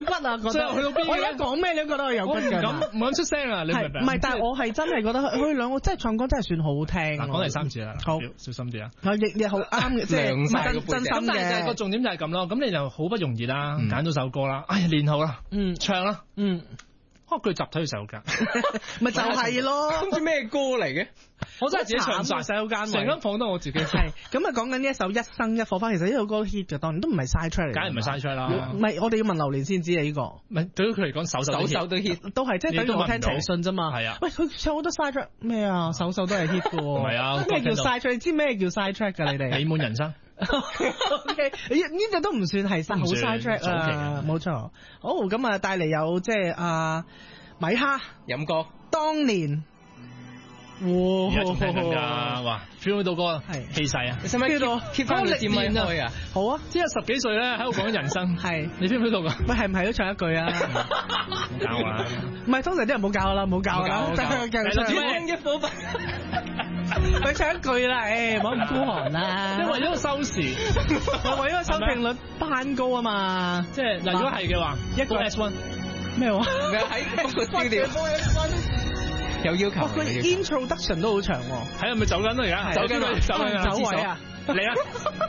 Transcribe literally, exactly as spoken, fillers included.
骨啊，覺得。 去到邊？ 我而家講咩你都覺得我有骨㗎。 咁唔敢出聲啊！你明唔明？ 唔係，但係我係真係覺得佢兩個真係唱歌真係算好聽。 嗱，講第三次啦， 好小心啲啊！ 亦亦好啱嘅，即係唔係真真心嘅。 但係個重點就係咁咯。咁你就好不容易啦，揀到首歌啦，哎呀練好啦， 嗯， 唱啦， 嗯。 哦，佢集體去洗手間， 咪就係咯， 唔知咩歌嚟嘅， 我真係自己唱晒洗手間， 成間房都我自己。 係咁啊，講緊呢一首一生一火花，其實呢首歌 hit 嘅，當然都唔係 side track 嚟， 梗係唔係 side track 啦。 唔係，我哋要問榴蓮先知啊呢個。 唔係對於佢嚟講，首首首首都 hit， 都係即係等於我聽陳奕迅啫嘛。 係啊， 喂，佢唱好多 side track 咩啊？首首都係 hit 嘅喎。 唔係啊， 咩叫 side track？你知咩叫 side track 㗎？你哋美滿人生。 O K， 呢隻都唔算係好 side track 啊，冇錯。好咁啊，帶嚟有即係啊。米哈飲歌， 當年， 哇，而家仲聽緊㗎，哇 feel 到個氣勢啊！ 你使唔使 feel 到 keep 翻個節目開啊？ 好啊， 即係十幾歲咧喺度講緊人生，係你 feel 唔 feel 到㗎？ 喂，係唔係都唱一句啊？ 唔教啊！ 唔係，通常啲人冇教啦，冇教啦，繼續繼續唱。 聽一火吧， 佢唱一句啦，誒，唔好咁孤寒啦。 因為為咗收視， 為咗收聽率攀高啊嘛。 即係嗱，如果係嘅話，一個 S one。 咩話？ 喺嗰個資料有要求。 佢 introduction 都好長喎。 係啊，咪走緊咯而家。 走緊，走走位啊！ 嚟啊！